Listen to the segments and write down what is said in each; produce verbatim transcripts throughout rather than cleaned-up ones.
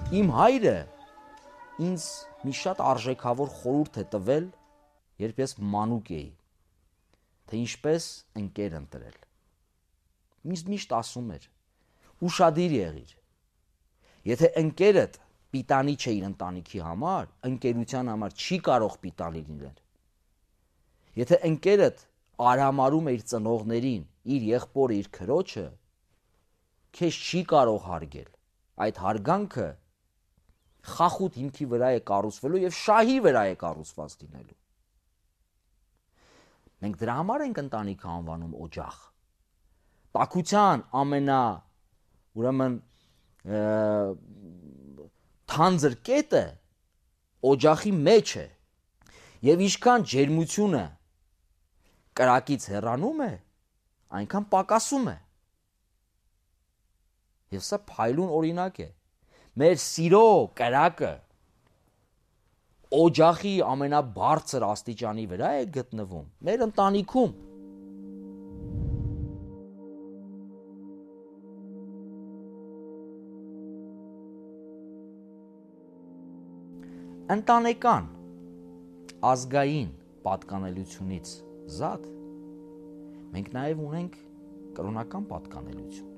Իմ հայրը ինձ մի շատ արժեքավոր խորհուրդ է տվել, երբ ես մանուկ էի, թե ինչպես ընկեր ընտրել։ Ինձ միշտ ասում էր. ուշադիր եղիր։ Եթե ընկերդ պիտանի չէ իր ընտանիքի համար, ընկերության համար չի կարող պիտանի լինել։ Եթե ընկերդ արհամարում է իր ծնողներին, իր եղբորը, իր քրոջը, քեզ չի կարող հարգել։ Այդ հարգանքը խախուտ հիմքի վրա է կառուցվելու եւ շահի վրա է կառուցված լինելու։ Մենք դրա համար ենք ընտանիքը անվանում օջախ։ Տաքության ամենա ուրեմն թանձր կետը օջախի մեջ է եւ ինչքան ջերմությունը կրակից հեռանում է, այնքան պակասում է։ Եվ սա փայլուն օրինակ է։ Մեր սիրո կրակը օջախի ամենաբարձր աստիճանի վրա է գտնվում, մեր ընտանիքում։ Ընտանեկան, ազգային պատկանելությունից զատ, մենք նաև ունենք կրոնական պատկանելություն,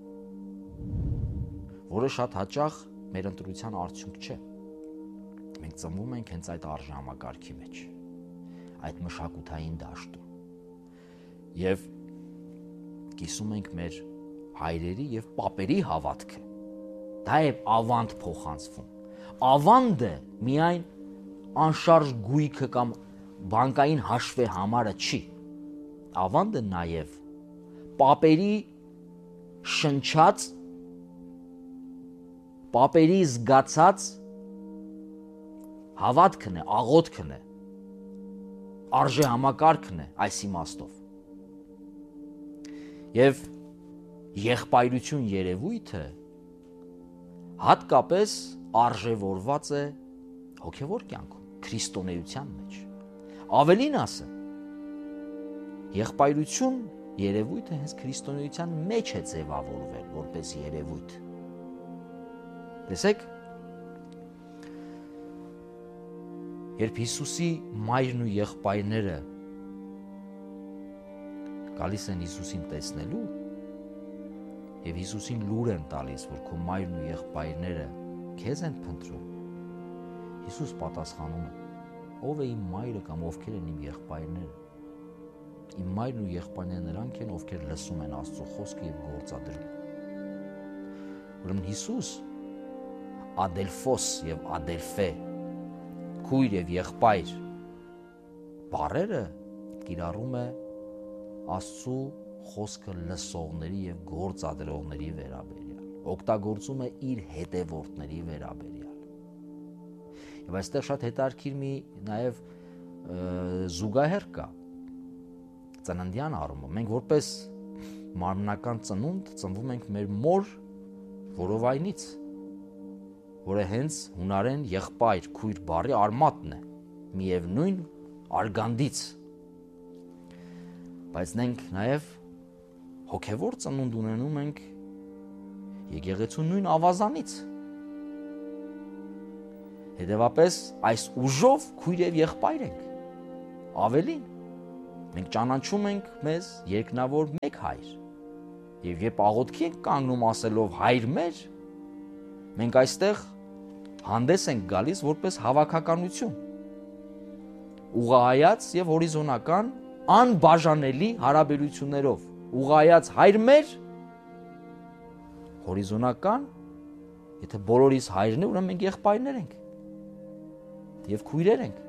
որը շատ հաճախ մեր ընտրության արդյունք չէ։ Մենք ծնվում ենք հենց այդ արժանամակարգի մեջ, այդ մշակութային դաշտում, և կիսում ենք մեր հայրերի և պապերի հավատքը, դա է ավանդ փոխանցվում։ Ավանդը միայն անշարժ գույքը կամ բանկային հաշվե համարը չի, ավանդը նաև պապերի շնչած, պապերի զգացած հավատքն է, աղոթքն է, արժե համակարգն է այս իմաստով։ Եվ եղբայրություն երևույթը հատկապես արժևորված է հոգևոր կյանքում, քրիստոնեության մեջ։ Ավելին ասեմ, եղբայրություն երևույթը հենց քրիստոնեության մեջ է ձևավորվել որպես երևույթ։ Տեսեք, երբ Հիսուսի մայրն ու եղբայրները գալիս են Հիսուսին տեսնելու և Հիսուսին լուր են տալիս, որ քո մայրն ու եղբայրները քեզ են փնտրում, Հիսուս պատասխանում է. ով է իմ մայրը կամ ովքեր են իմ եղբայրները։ Իմ մայրն ու եղբայրները նրանք են, ովքեր լսում են Աստծո խոսքը և գործադրում։ Ուրեմն Հիսուս ադելֆոս և ադելֆե, քույր և եղբայր բառերը կիրառում է Աստծո խոսքը լսողների և գործադրողների վերաբերյալ, օգտագործում է իր հետևորդների վերաբերյալ։ Եվ այստեղ շատ հետաքրքիր մի նաև զուգահեռ կա ծննդյան առումով։ Մենք որպես մարմնական ծնունդ ծնվում ենք մեր մոր որովայնից, որը հենց հունարեն եղբայր, քույր բառի արմատն է, միևնույն արգանդից։ Բայց մենք նաև հոգևոր ծնունդ ունենում ենք եկեղեցու նույն ավազանից։ Հետևապես այս ուժով քույր և եղբայր ենք։ Ավելին, մենք ճանաչում ենք մեզ երկնավոր մեկ հայր։ Եվ երբ աղոթքի ենք կանգնում ասելով հայր մեր, մենք այստեղ հանդես ենք գալիս որպես հավաքականություն, ուղղահայաց և հորիզոնական անբաժանելի հարաբերություններով, ուղղահայաց հայր մեր, հորիզոնական, եթե բոլորիս հայրն է, ուրեմն մենք եղբայրներ ենք և քույրեր ենք։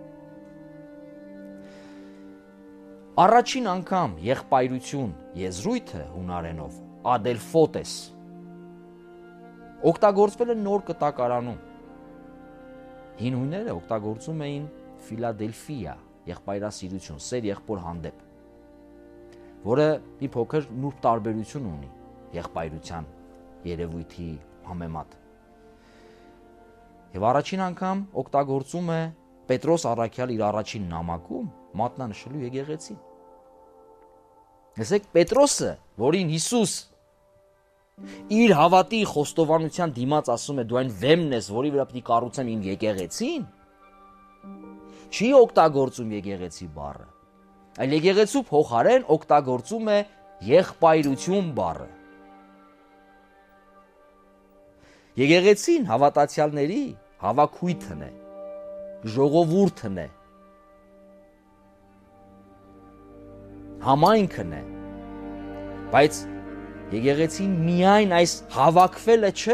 Առաջին անգամ եղբայրություն եզրույթը հունարենով ադելֆոտես օգտագործվել է նոր կտակարանում։ Հին հույները օգտագործում էին Ֆիլադելֆիա, եղբայրասիրություն, սեր եղբոր հանդեպ, որը մի փոքր նուրբ տարբերություն ունի եղբայրության երևույթի համեմատ։ Եվ առաջին անգամ օգտագործում է Պետրոս առաքյալ իր առաջին նամակում մատնանշելու եկեղեցին։ Տեսեք, Պետրոսը, որին Հիսուս իր հավատի խոստովանության դիմաց ասում է, դու այն վեմն ես, որի վրա պիտի կառուցեմ իմ եկեղեցին, չի օգտագործում եկեղեցի բառը, այլ եկեղեցու փոխարեն օգտագործում է եղբայրություն բառը։ Եկեղեցին հավատացյալների հավաքույթն է, ժողովուրդն է, համայնքն է, բայց եկեղեցին միայն այս հավաքվելը չէ,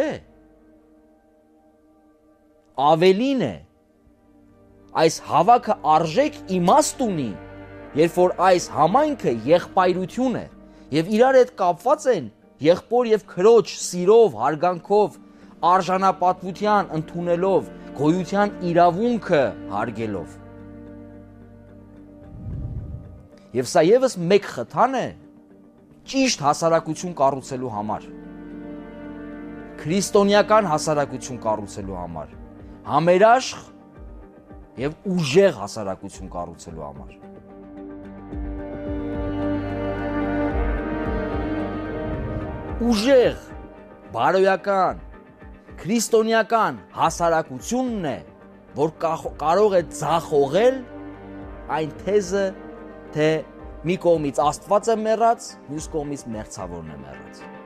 ավելին է, այս հավաքը արժեք իմաստ ունի, երբ որ այս համայնքը եղբայրություն է եւ իրար հետ կապված են եղբոր եւ քրոջ սիրով, հարգանքով, արժանապատվության ընդունելով, գոյության իրավունքը հարգելով։ Եվ սա եւս մեկ խթան է ճիշտ հասարակություն կառուցելու համար, քրիստոնեական հասարակություն կառուցելու համար, համերաշխ եւ ուժեղ հասարակություն կառուցելու համար։ Ուժեղ, բարոյական, քրիստոնեական հասարակությունն է, որ կարող է ձախողել այն թեզը, թե մի կողմից Աստված է մեռած, մյուս կողմից մերձավորն է մեռած։